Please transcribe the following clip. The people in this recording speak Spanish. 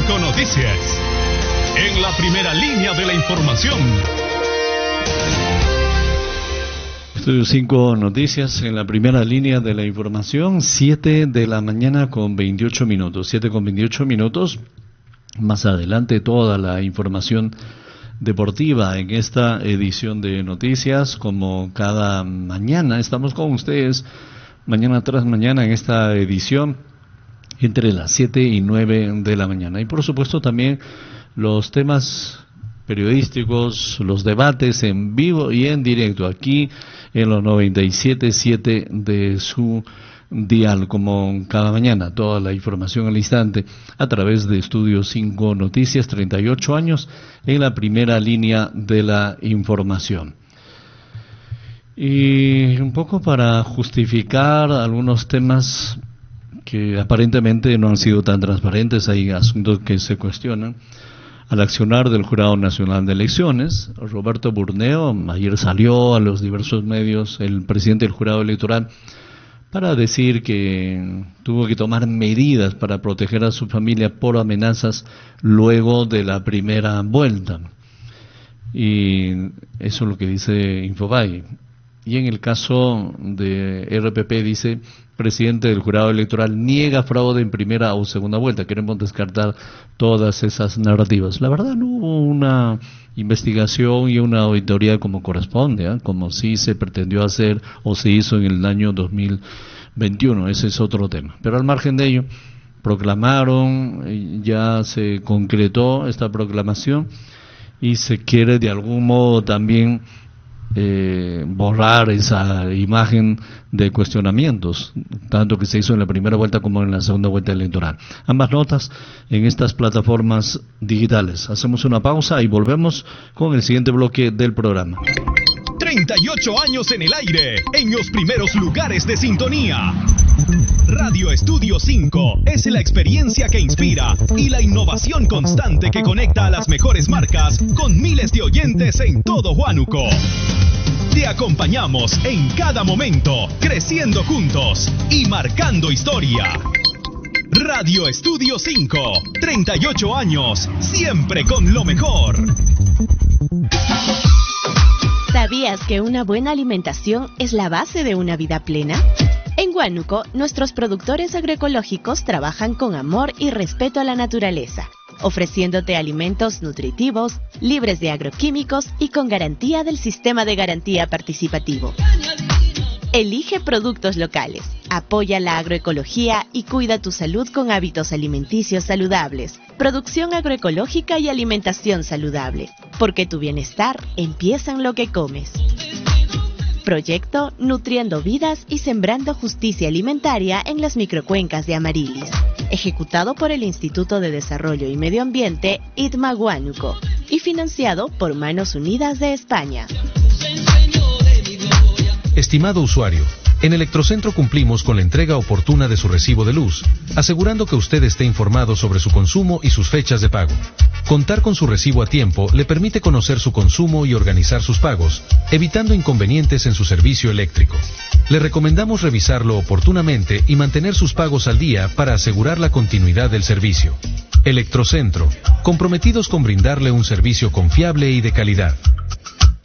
5 Noticias. En la primera línea de la información. Estudio 5 Noticias en la primera línea de la información, 7 de la mañana con 28 minutos. 7 con 28 minutos. Más adelante toda la información deportiva en esta edición de noticias. Como cada mañana estamos con ustedes, mañana tras mañana en esta edición, entre las 7 y 9 de la mañana. Y por supuesto también los temas periodísticos, los debates en vivo y en directo aquí en los 97.7 de su dial, como cada mañana, toda la información al instante a través de Estudio 5 Noticias, 38 años en la primera línea de la información. Y un poco para justificar algunos temas que aparentemente no han sido tan transparentes, hay asuntos que se cuestionan. Al accionar del Jurado Nacional de Elecciones, Roberto Burneo ayer salió a los diversos medios, el presidente del Jurado Electoral, para decir que tuvo que tomar medidas para proteger a su familia por amenazas luego de la primera vuelta. Y eso es lo que dice Infobae. Y en el caso de RPP dice, presidente del Jurado Electoral niega fraude en primera o segunda vuelta. Queremos descartar todas esas narrativas. La verdad no hubo una investigación y una auditoría como corresponde, como sí se pretendió hacer o se hizo en el año 2021. Ese es otro tema. Pero al margen de ello, proclamaron, ya se concretó esta proclamación y se quiere de algún modo también borrar esa imagen de cuestionamientos, tanto que se hizo en la primera vuelta como en la segunda vuelta electoral. Ambas notas en estas plataformas digitales. Hacemos una pausa y volvemos con el siguiente bloque del programa. 38 años en el aire, en los primeros lugares de sintonía. Radio Estudio 5 es la experiencia que inspira y la innovación constante que conecta a las mejores marcas con miles de oyentes en todo Huánuco. Te acompañamos en cada momento, creciendo juntos y marcando historia. Radio Estudio 5, 38 años, siempre con lo mejor. ¿Sabías que una buena alimentación es la base de una vida plena? En Huánuco, nuestros productores agroecológicos trabajan con amor y respeto a la naturaleza, ofreciéndote alimentos nutritivos, libres de agroquímicos y con garantía del sistema de garantía participativo. Elige productos locales, apoya la agroecología y cuida tu salud con hábitos alimenticios saludables, producción agroecológica y alimentación saludable, porque tu bienestar empieza en lo que comes. Proyecto Nutriendo Vidas y Sembrando Justicia Alimentaria en las microcuencas de Amarilis, ejecutado por el Instituto de Desarrollo y Medio Ambiente ITMA Huánuco y financiado por Manos Unidas de España. Estimado usuario, en Electrocentro cumplimos con la entrega oportuna de su recibo de luz, asegurando que usted esté informado sobre su consumo y sus fechas de pago. Contar con su recibo a tiempo le permite conocer su consumo y organizar sus pagos, evitando inconvenientes en su servicio eléctrico. Le recomendamos revisarlo oportunamente y mantener sus pagos al día para asegurar la continuidad del servicio. Electrocentro, comprometidos con brindarle un servicio confiable y de calidad.